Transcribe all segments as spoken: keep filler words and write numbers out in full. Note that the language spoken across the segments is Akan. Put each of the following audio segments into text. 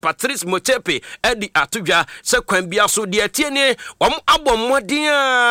Patrice Motsepe edi atudwa se kwan bia so de atie ne wom abommɔden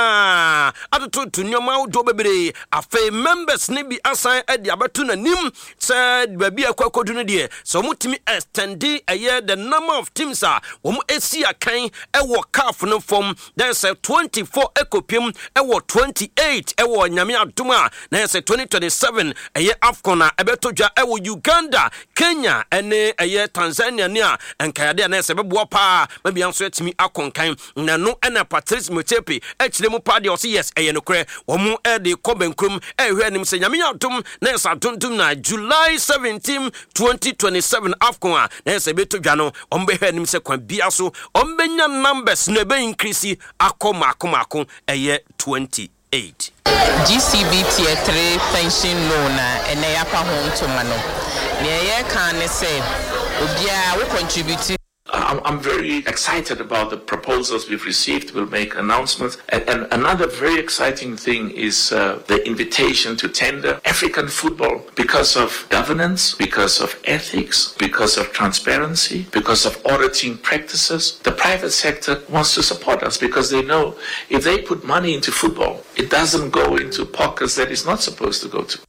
a atoto tunyoma do bebre afa members ne bi asan edi abeto nanim se baabi akwakodu no de so mutimi extend eye the number of teams a wom esi akan ewo C A F no form there's a twenty-four ekopim ewo twenty-eight ewo nyame adoma na se twenty twenty-seven eye AFCON a ebetodwa ewo Uganda, Kenya ene eye Tanzania ne a enkayade na se beboa pa ma bia nso etimi akonkan na no ena Patrice Motsepe ekire mu pa de o se yes eye no kre omu e de kobenkrum ehwe anim se nyame adom na se adontum na July seventeenth twenty twenty-seven AFCON a na se betodwa no ombehwe anim se kwan bia so ombenya numbers no be increase akoma akoma akon eye twenty-eight. G C B tier three pension loan and they are home to mano. Near can say, Obia will contribute. I'm, I'm very excited about the proposals we've received. We'll make announcements. And, and another very exciting thing is uh, the invitation to tender African football because of governance, because of ethics, because of transparency, because of auditing practices. The private sector wants to support us because they know if they put money into football, it doesn't go into pockets that it's not supposed to go to.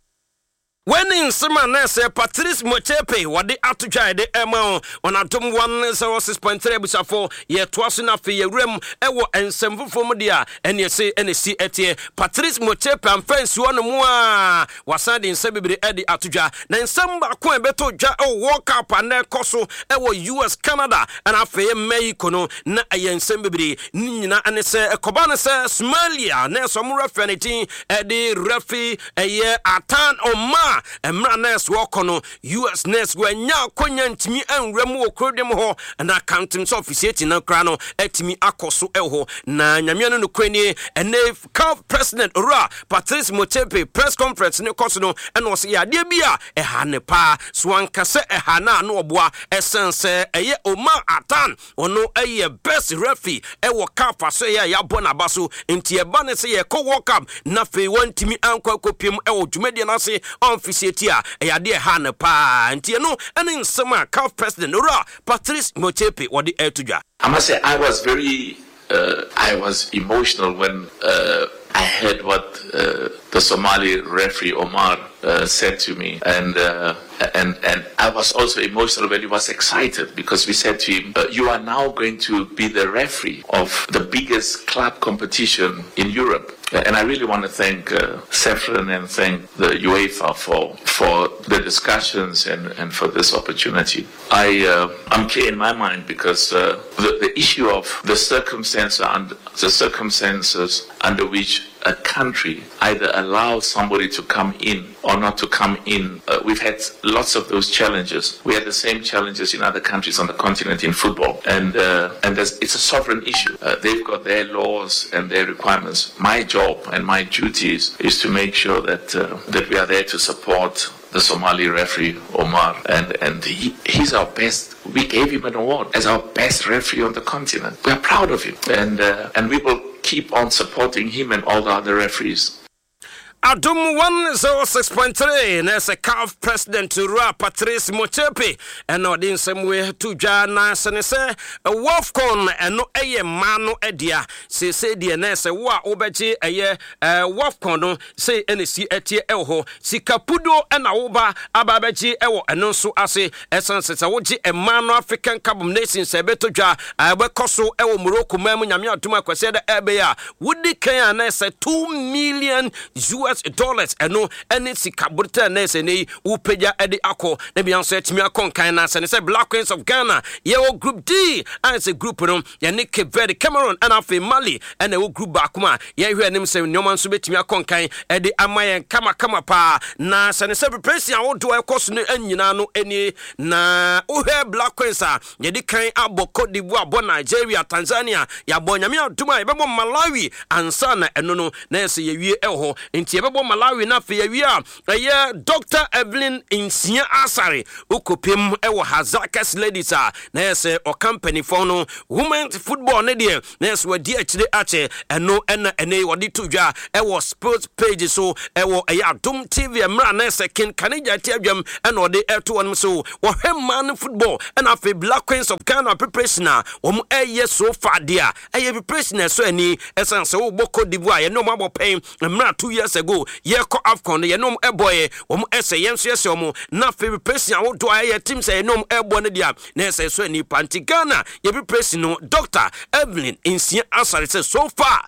When in Simon say Patrice Motsepe wadi atujai de ema on atom one zero six point three busafo ye twaso na fe ye rem ewo ensemfofo mu dia ene se ene si etie Patrice Motsepe amfensi wono mu a wasade nsa bibire edi atujwa na nsem ba ko ebeto dwa o World Cup na ekoso ewo U S Canada and afe Mexico no na ayensem bibire nyina ane se ekoba ne se Somalia na so mu referenity edi refi eye atan oma emra nurse wokono U S nurse gwanya konya ntimi anwrem okrodem ho na accounting office na kra no etimi akoso eho na nyame no kwani ene C A F president Ora Patrice Motsepe press conference ne koso no ene o se ya de bia eha ne pa so anka se eha na no oboa essence eye Omar Atan ono eye best referee ewo C A F aso ya ya bona baso enti e ba ne se ye ko World Cup na fe wantimi ankwa kopiem ewo dwumade na se officiatia eyade ha ne pa ntie no ene nsema C A F president Ora Patrice Motsepe wodi etudwa. I must say I was very uh, I was emotional when uh, I heard what uh, the Somali referee Omar uh, said to me, and uh, and and I was also emotional when he was excited because we said to him, uh, "You are now going to be the referee of the biggest club competition in Europe." And I really want to thank uh, Sefren and thank the UEFA for for the discussions and, and for this opportunity. I uh, I'm clear in my mind because uh, the the issue of the circumstances and the circumstances under which a country either allows somebody to come in or not to come in. Uh, we've had lots of those challenges. We had the same challenges in other countries on the continent in football, and uh, and it's a sovereign issue. Uh, they've got their laws and their requirements. My job and my duties is to make sure that uh, that we are there to support the Somali referee Omar, and and he, he's our best. We gave him an award as our best referee on the continent. We are proud of him, and uh, and we will keep on supporting him and all the other referees. Adum one zero six point three na se C A F president Ora Patrice Motsepe and odin semwe to jana sene se Wafcon eno eye mano edia se se die na se wo a obeji eye Wafcon no se enesi etie eho sikapudo ena wo ba ababeji ewo eno so ase essence se woji emano African Cup Nations se betodwa abekoso ewo Morocco mamu nyame atuma kwase da ebe ya wudi kan na se two million U S dollars eno ene sikaburta na se nei upeja ede akọ na bia nso etimi akọ kan na se ne se Black Queens of Ghana ye wo group D and se group no ye ne Cape Verde, Cameroon and afi Mali and wo group back ma ye hwe anim se nyoma nso betimi akọ kan ede amayen kama kama pa na se ne se president wo do ekoso no anyina no eni na uhwe Black Queens a ye di kan abo Cote d'Ivoire, abo Nigeria, Tanzania ya bo nyame aduma e bebo Malawi ansa na eno no na se ye wie eho nti yɛbɛbɔ Malawi na fe yɛwia ɛyɛ Doctor Evelyn Nsia Asare ukopim ɛwɔ Hazakas Ladies a na yɛsɛ o company for no women's football ne deɛ na yɛsɛ wadi akyire akyɛ ɛno ɛna ɛne wɔde to dwa ɛwɔ sports page so ɛwɔ ɛyɛ Adom T V mra na yɛsɛ Ken Kanija Tiadwam ɛna ɔde ɛto wɔn so wɔhwɛ man football ɛna fe Black Queens of Ghana preparation a wɔn ɛyɛ so far dia ɛyɛ preparation so ani ɛsan sɛ wo boko d'Ivoire yɛnom abɔ pɛn mra two years ago yɛkɔ AFCON yɛnom ɛbɔɛ wɔn ɛsɛ yɛn so yɛsɛ wɔn na fe preparation a wodo ɛyɛ team sɛ yɛnom ɛbɔ ne dia na ɛsɛ so ani panti Ghana yɛ preparation no Doctor Evelyn Nsia Asare says so far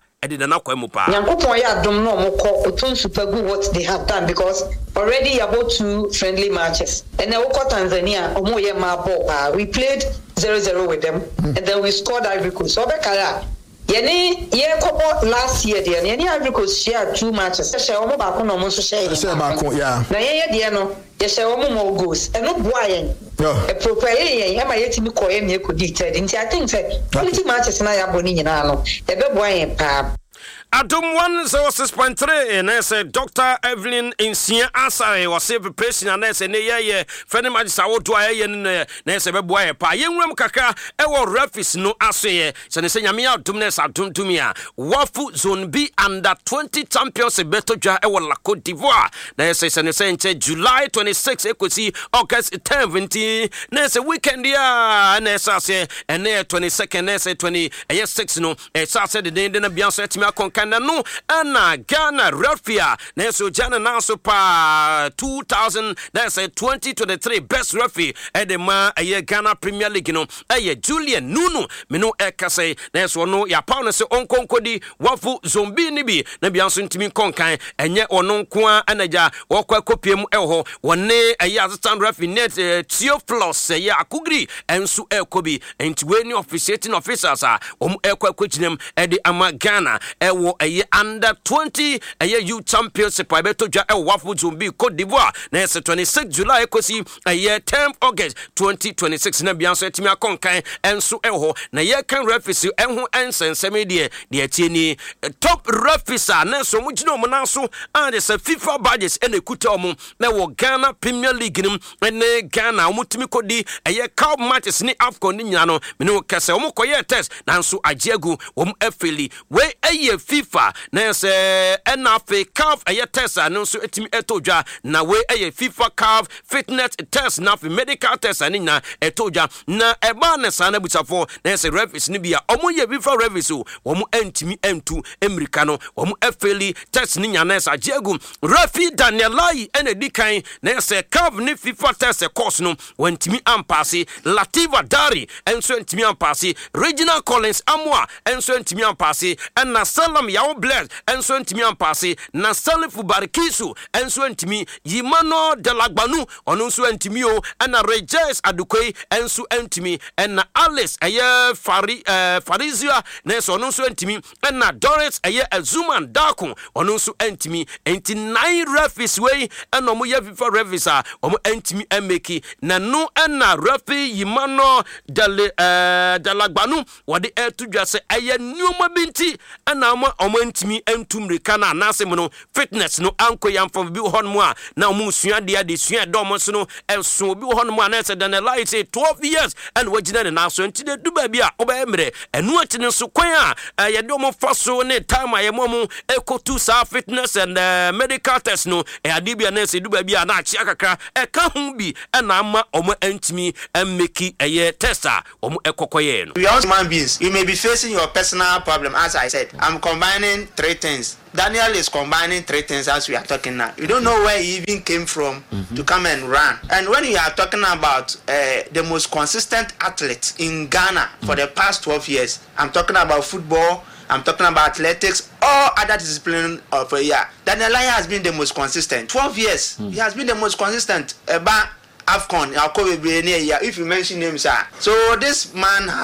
Nyankopon ya dom no moko oton super good what they have done because already about two friendly matches and then we got Tanzania omo ye ma ball uh, we played zero zero with them mm. and then we scored Ivory Coast so be kala yeni ye kobo last year there yeni Ivory Coast share two matches share omo ba ko no mo so share share ba ko yeah na ye ye there no ye share omo more goals and no boa yen e prepare yen e ma yetimi koye me ko dictate nti I think say quality matches na ya boni nyina no e be boa yen pa Adom one oh six point three and I said Doctor Evelyn Nsia Asare was a preparation and I said ne ye friend of mine sawo to aye ne na se beboa pa yenwram kaka e wo refis no asoye se ne se nyame adom ne sa adom tumi a wafu zone B under twenty champions beto dwa e wo la Côte d'Ivoire na se se ne se nche July twenty-sixth ekosi August tenth na se weekend ya na se se ene twenty-second na se twenty e six no e sa se de den na bia so etimi akonka na no ana Ghana Rafia na so Ghana na so pa two thousand na say twenty twenty-three best referee e de ma e Ghana Premier League no e Julian Nunu me no e kase na so no ya pa no se onkonkodi wafu zombi ni bi na bia so ntimi konkan enye ono nko a anaja wokwa kopiem e ho wone e assistant referee net Theophilus e akugri enso e kobi enti we ni officiating officers a om e kwa kwaginem e de ama Ghana e wo eye under twenty eye youth championship beto dwa e wafu zombi Côte d'Ivoire na se twenty-sixth July ekosi eye tenth August twenty twenty-six na bia so etimi akonkan enso e ho na ye kan referee enho ensenseme de de atieni top referee na so mugino mo na so and se FIFA badges ene kuta omo na wo Ghana Premier League nim ene Ghana omutimi kodi eye cup matches ni AFCON ni nyina no me no kase omo koye test na so agiegu om afeli we eye FIFA na se N F A C A F eye test no so etimi etodwa na we eye FIFA C A F fitness test na for medical test ani na etodwa na eba na sana butafo na se referees ni bia omo ye FIFA referees o omo entimi entu America no omo afeli test ni nya na sa Diego Rafi Danielai ene dikan na se C A F ni FIFA test course no wentimi ampase Latifa Dari enso entimi ampase Regional Collins Amwa enso entimi ampase na Salam Yawo Bless enso entimi ampase na Salifu Barikisu enso entimi Yimano Delagbanu ono enso entimi o na Rejes Adukoi enso entimi na Alice eye Fari uh, Farizia na enso ono enso entimi na Doris eye Azuman Dako ono enso entimi enti nine referees wey na omo ye FIFA referees a omo entimi emeki na no na referee Yimano Dele uh, Delagbanu wode etudwa se eye nyoma binti na ama omo ntimi entumrika na anase mo no fitness no anko yamfo bi ho no a na omo sua de de sua do mo so no enso bi ho no a na se dan light say twelve years and wagina na so nti de duba bi a obemre enu ati ne so kwan a ye de omo faso ne time a ye mo ekotu sa fitness and uh, medical test no e ade bi na se duba bi a na achia kakra e ka hu bi na ama omo ntimi emmeki eye tester omo ekokoye no. We are human beings. You may be facing your personal problem. As I said, I'm combining three things. Daniel is combining three things as we are talking now. You don't know where he even came from mm-hmm. to come and run. And when you are talking about uh, the most consistent athlete in Ghana mm-hmm. for the past twelve years, I'm talking about football, I'm talking about athletics, all other disciplines of a year. Daniel has been the most consistent. twelve years, mm-hmm. he has been the most consistent. About AFCON, if you mention names, sir. So this man has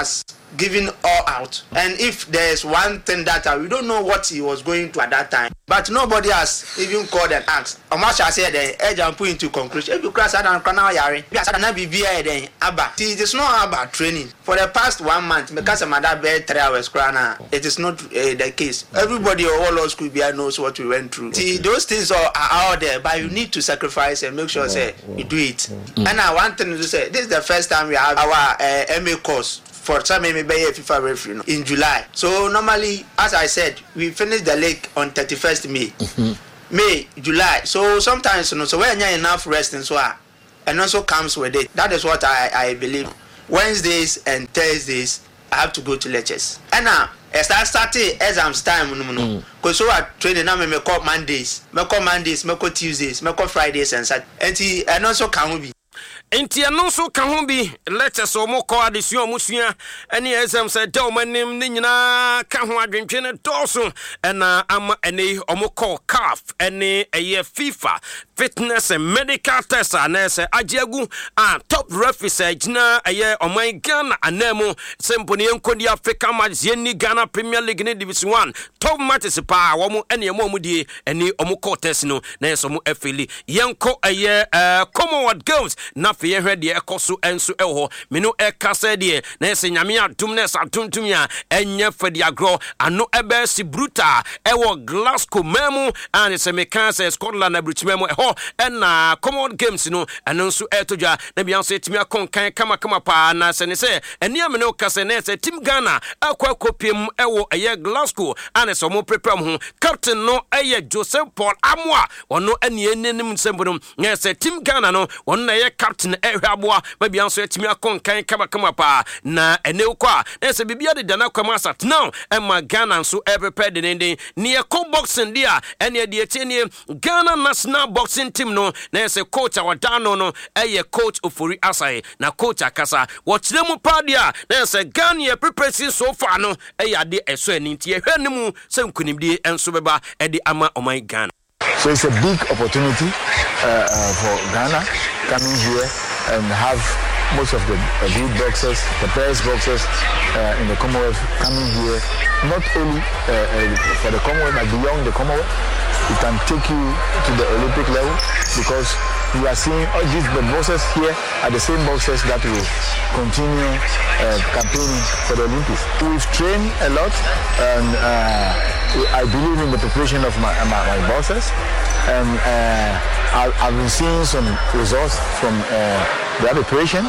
giving all out. And if there's one thing that uh, we don't know what he was going to at that time, but nobody has even called and asked. Omasha said the edge and put into conclusion. If you cross that and canal yari, we are not be via then Abba. It is not about training. For the past one month, because of that bed three hours crana, it is not uh, the case. Everybody all our school knows what we went through. See, those things are, are out there, but you need to sacrifice and make sure say you do it. Mm. And I want to say this is the first time we have our uh, M A course. For some maybe FIFA referee in July. So normally, as I said, we finish the league on thirty-first May. Mm-hmm. May, July. So sometimes, you know, so when you have enough rest and so on, and also comes with it. That is what I, I believe. Wednesdays and Thursdays, I have to go to lectures. And now, as I started exams time, because so I training now, I call Mondays, I call Mondays, I call Tuesdays, I call Fridays and Saturdays. And also can be. Enti ano so ka ho bi letters o mo ko adesua musua ene exam say da o manim ne nyina ka ho adwentwe ne doso ena ama ene o mo ko C A F ene eye FIFA fitness and medical test ana say agiagu a top referees agina eye oman Ghana anamo semponi enkodi Africa match ni Ghana Premier League ne Division one top matches pa wo mo ene mo mu die ene o mo ko test no na so mo afili yenko eye Commonwealth Games na fe ye hwede ekoso enso eho menu ekasa de na ese nyame adum na sa tuntum ya enye fede agro ano ebe si bruta ewo Glasgow memu and se mekanse Scotland na Britain eho na Commonwealth Games no anonso etoja na bianso etimi akonkan kama kama pa na se ne se eni amene okasa na se team Ghana akwa kopiem ewo eye Glasgow and so mo prepare ho captain no eye Joseph Paul Amwa ono eni enenim sembodum na se team Ghana no ono na eye captain ehwaboa babi anso etimi akonkan kama kama pa na ene ukwa na se bibia de dana kwama sat now emma Ghana nso e prepare de nende ne ko boxing dia ene de etini Ghana national boxing team no na se coach awadano no eye coach Ofori Asai na coach akasa wochire mu pa dia na se Ghana ye prepare so far no eye ade eso ani nti ehwe ne mu se nkunimdie enso beba e de ama oman Ghana. So it's a big opportunity uh, uh, for Ghana coming here and have most of the uh, good boxers, the best boxers uh, in the Commonwealth coming here, not only uh, uh, for the Commonwealth but beyond the Commonwealth. It can take you to the Olympic level because you are seeing all these the boxers here are the same boxers that will continue uh, campaigning for the Olympics. We've trained a lot and uh, I believe in the preparation of my, my, my boxers and uh, I, I've been seeing some results from uh, their preparation.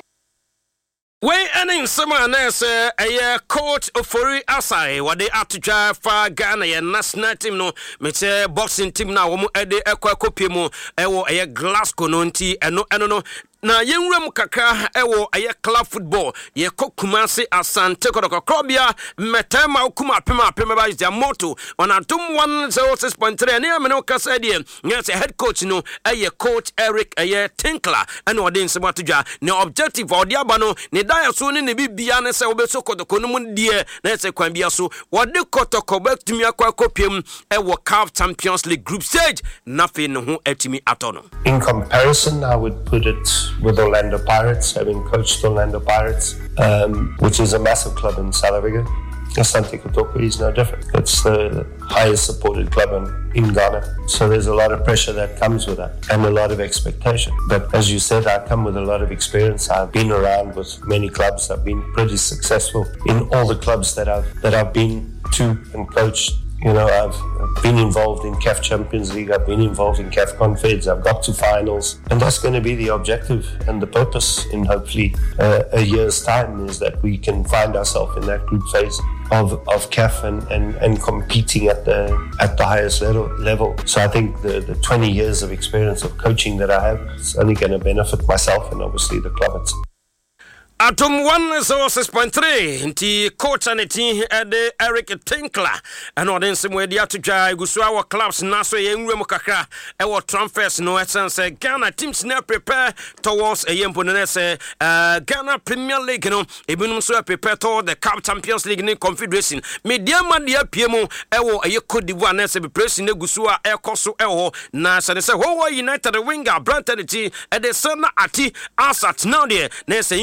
We enin sama na se eye coach Ofori Asai wade atutwa fa Ghana ye national team no mete boxing team na wo mu ede ekwa kopie mu ewo eye Glasgow no nti eno eno no na yenwram kakra ewo aye club football ye Kumasi Asante Kotoko Krobia metema ukuma pema pema ba is moto on atum one oh six point three ne ameno kasa die yes head coach no aye coach Eric aye Tinkler ene ode nsema todwa ne objective ode aba no ne dia so ne ne bibia ne se obeso Kotoko no mu die na se kwan bia so wode Kotoko baktumi akwa kopiem ewo C A F Champions League group stage nothing ho atimi atono. In comparison, I would put it with Orlando Pirates, having coached Orlando Pirates, um, which is a massive club in South Africa. Asante Kotoko is no different. It's the highest supported club in, in Ghana. So there's a lot of pressure that comes with that and a lot of expectation. But as you said, I come with a lot of experience. I've been around with many clubs. I've been pretty successful in all the clubs that I've that I've been to and coached. You know, I've been involved in C A F Champions League, I've been involved in C A F Confeds, I've got to finals. And that's going to be the objective and the purpose in hopefully uh, a year's time is that we can find ourselves in that group phase of, of C A F and, and, and competing at the at the highest level. level. So I think the, the twenty years of experience of coaching that I have is only going to benefit myself and obviously the club itself. Atom one oh six point three nti coach aneti ede Eric Tinkler and odin semwe dia atwa igusu our clubs na so ye nwura mu kakra e wo transfers no essence Ghana teams na prepare towards a yempo no say uh, Ghana Premier League no ebinum so prepare to the C A F Champions League ni Confederation media ma dia piemu e wo ye Cote d'Ivoire na say preparation egusu a e koso e ho na say say Ho United winger Branton ti e de sana ati asat now there na say interest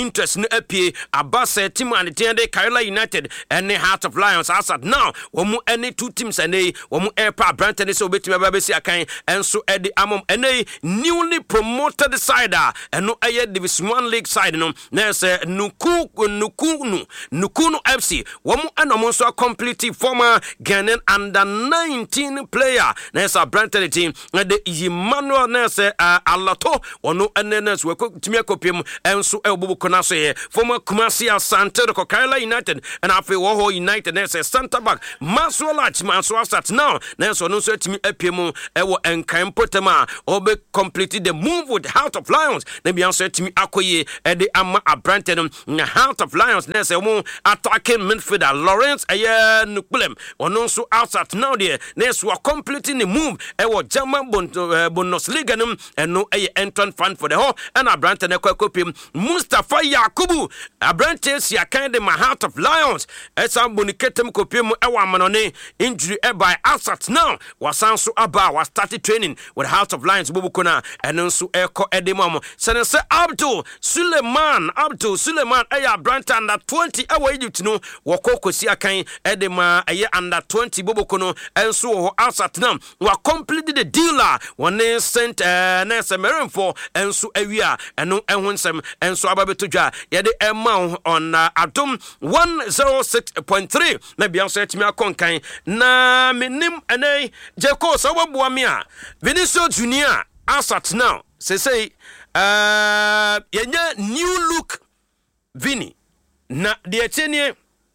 no apie abase team and the Kerala United and the Heart of Lions asat now womu any two teams and they womu airpa Brandon so betimi babesi akan and so Eddie Amom and they newly promoted side and no aye Division one league side no na say nuku nuku nukunu F C womu and so complete former Ghanaian under nineteen player na say Brandon team the Emmanuel na say Alato ono enenes we timi akopiem and so elbobo kona so former Kumasi Asante the Kerala United and afi wo United na say center back Maswala Maswala start now na so no so timi apiem e wo enkan potema obe complete the move with Heart of Lions na bi answer timi akoye e de ama Abrante na Heart of Lions na say mo attacking midfielder Lawrence aye nukulem ono so outside now there na so completing the move e wo German Bundesliga no and no aye entrant fan for the whole and Abrante na kwakopim Mustafa Yakubu Abrante si akan de Heart of Lions esa boniketem kopiem e wa manone injury e by outside now wasan so aba was started training with Heart of Lions bubukuna and nso eko edemam sene se Abdul Suleiman Abdul Suleiman aya Abrante under twenty awa Egypt no wokokosi akan edema aya under twenty bubukuno enso ho outside now wa completed the dealer one sent uh, nese merin for enso awia eno ehonsem enso ababetodwa ye de emma on uh, Adom one oh six point three na bia so etimi akonkan na menim enai Jeko so wabua me a Vinicius Junior asat now say say uh yenya new look Vini na de etenie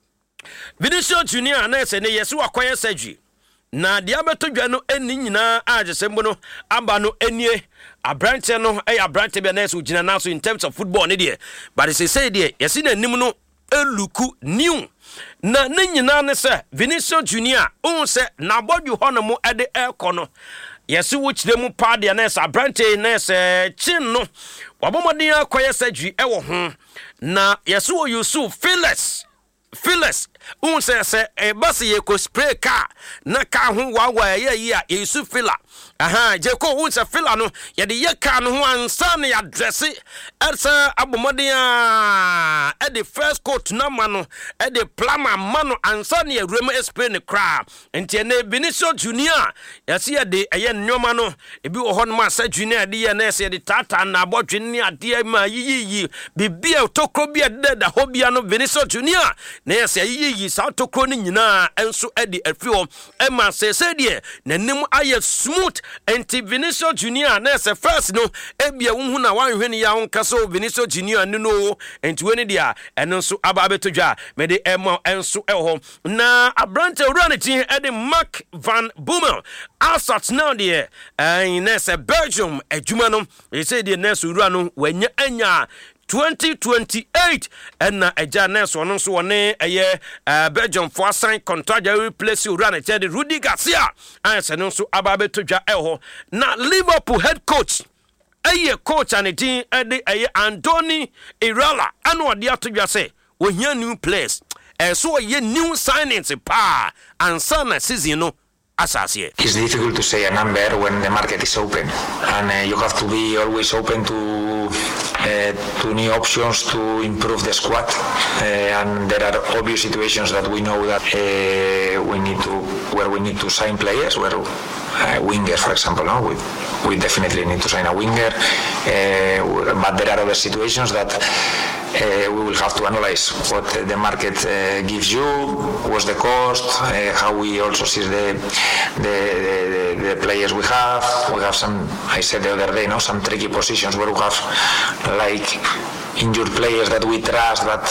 Vinicius Junior na say ne yeso akoye surgery na de abetodwa no eni nyina ajesembo no aba no enie Abrante no eh Abrante be na so gina na so in terms of football ne de but say say de yesi na nim no eluku new na ne nyina ne se Vinicius Junior on se na bodwu hono mo ede eko no yesi wo kire mu pa de na se Abrante na se chin no wabomodin akoye surgery e wo ho na yesi wo Yusuf Phyllis Phyllis un se se e basi ye ko spray car na ka ho wa wa ye ye a Yusuf Phila aha je ko un se Phila no ye de ye car no ho ansa na ya dress esa abomodin a e the first coat na ma no e the plumber ma no ansa na ye rem spray ne cra enti na Vinicius Junior ye se ye de ye nnwoma no e bi wo ho no ma sa Junior de ye na se de tata na abodwe ne ade ma yiyi bibia tokro bia de da hobia no Vinicius Junior na ye se yiyi sa tokro ni nyina enso edi afio e ma se se de nanim aye smooth enti Vinicius Junior na se first no e bia wo hu na wanhwe ne ya wonka so Vinicius Junior ne no enti we ne dia eno so aba betodwa me de emo enso e ho na Abrante run it e de Mark van Bommel asat now de eh na se Belgium adwuma no e se de na so run no wanya anya twenty twenty-eight and eja nurse ono so one eye Belgium for sign contract replace run it the Rudy Garcia and se no so ababetodwa eho na Liverpool head coach eye coach and team ede eye Anthony Irala anu ade atodwa say we hear new players e so ye new signings pa ansa na season no. It's difficult to say a number when the market is open, and uh, you have to be always open to uh, to new options to improve the squad. Uh, and there are obvious situations that we know that uh, we need to where we need to sign players, where uh, wingers, for example, no, we we definitely need to sign a winger. Uh, but there are other situations that. Uh, we will have to analyze what uh, the market uh, gives you, what's the cost, uh, how we also see the the, the the players we have. We have some, I said the other day, no, some tricky positions where we have like injured players that we trust, but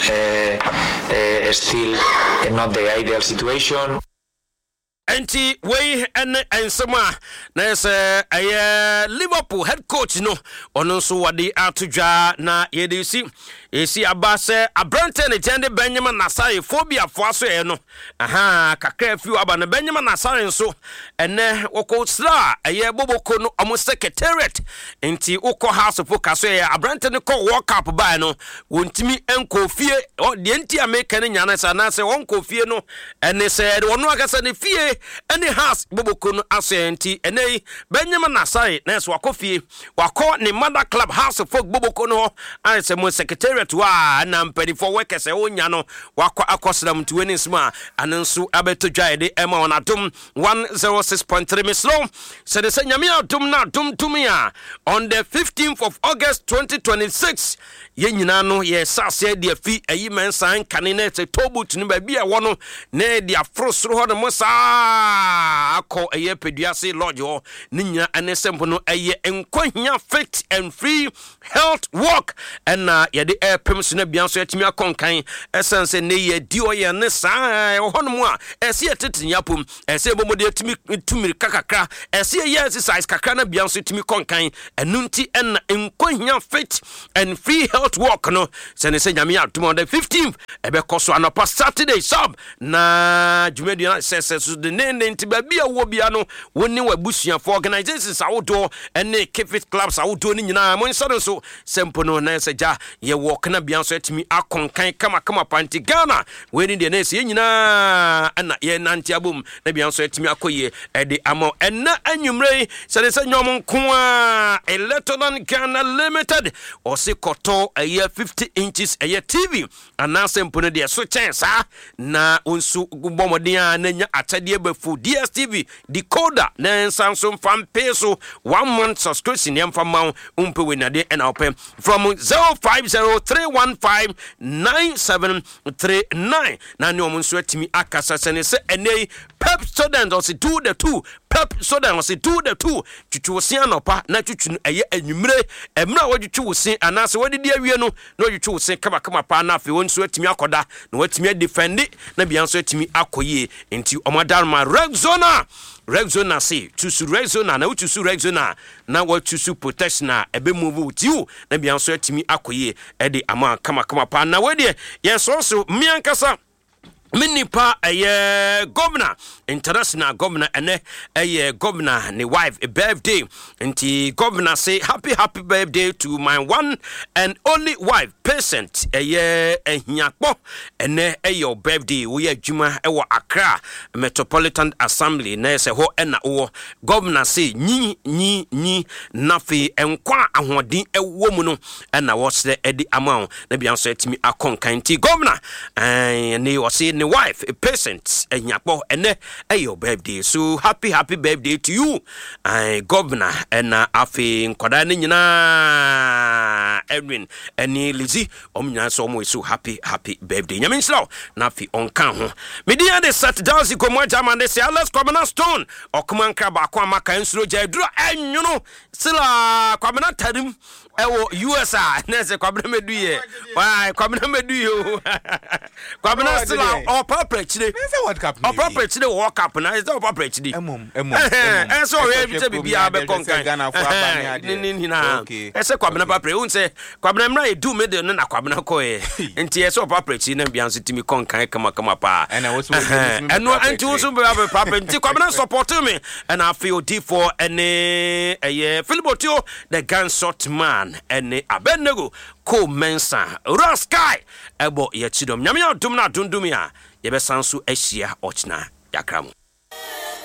uh, uh, still uh, not the ideal situation. Enti we en ensema na se aye Liverpool head coach no ono so wade atodwa na yedisi esi abase Abrante ne tende Benjamin Nasai phobia fo aso e no aha kakra fiu aba na Benjamin Nasai nso ene wokosra aye boboko no omo secretariat enti ukọ house fo kaso e Abrante ne ko World Cup ba no wontimi enkofie o de enti America ne nyana sa na se wonkofie no ene se de wono akasa ne fie ene house boboko no asenti ene Benjamin Nasai na so wakofie wakọ ne mother club house fo boboko no ai se mo secretariat t wa na mpedifo we kese wonya no wakwa akosram to wani sma anenso abeto dwae de ema on adom one oh six point three mislo said se nyame adom na adom tumia on the fifteenth of August twenty twenty-six ye nyina no ye sase de afi ayi mensan kane na te tobut no ba bia wo no na de afrosoro ho no musa akọ eye peduase lodge ho ni nyina ane sempo no eye enkwahia fit and free health walk and uh, ye de airpem so na bia so atimi akonkan essence ne ye di oye ne saa ho no mu a ese etetinya pom ese bomode atimi tumiri kakakra ese ye exercise kakra na bia so atimi konkan enunti en enkwahia fit and free health walk no sene se nyame atom on the fifteenth ebe koso anopa Saturday sub na jumedi na sese so de nene nti ba bia wo bia no woni wabusua for organizations awodo ene kefit clubs awodo ni nyina mo nso so sempo no na seja ye walk na bia so atimi akonkan kama kama panti Ghana we ni de na se nyina ana ye nanti abum na bia so atimi akoye ede amo enna anwumre sene se nyom nko a Electron Ghana Limited o se koto aye fifty inches aye T V ana sempo no de so chance na onsu gbomodin a nanya atade befu D S T V decoder na Samsung fan peso one month subscription yam fa ma umpe we na de na opem from zero five zero three one five nine seven three nine na ni omunsu atimi akasa sene se enei pep student or se do the two pep student or se do the two tutu osin anopa na tutu eye anwumre emra wodwutu osin anase wodidi awie no na wodwutu osin kama kama pa na afi wonsu atimi akoda na watimi defend na bia nso atimi akoye enti omadarma Rexona Rexona say tusu Rexona na utusu Rexona na watusu protection na ebe move with you na bia nso atimi akoye e de ama kama kama pa na wede yeso so miankasa minipa aye governor international governor ene aye governor ni wife a birthday nti governor say happy happy birthday to my one and only wife patient aye ehiakpo ene aye birthday we adwuma e wo Accra Metropolitan Assembly na se ho ena wo governor say nyi nyi nyi nafi enkwa ahodin e wo mu no ena wo se edi amount na bia so atimi akonkan nti governor eh ne wo say the wife a patient enyakpo ene ayo birthday so happy happy birthday to you uh, governor and uh, afi nkoda ne nyina Edwin eni Lizzy omnya so mo so happy happy birthday nyaminslo na afi onkan ho media de sat down si komo jama de say let's come na stone okman kra ba kwa maka nsuro ja duro enwuno sila kwamena tarim ewo U S A na se kwamena meduye why kwamena meduye kwamena sila o papa chire say what cup o papa chire world cup na is that papa chire emom emom eh so we bi se bibia be konkan Ghana for abani ade ni ni na e se kwamena papa un se kwamena mra e du me de na kwamena ko e enti e so papa chire na bia nsitimi konkan kama kama pa and I was eno anti wo so be papa enti kwamena support me and I feel D four ene eh Philibotio the gunshot man ene Abenego ko mensa Raskai ebo ye chidom nyame adum na dundum ya ye besanso ahia ochna yakramu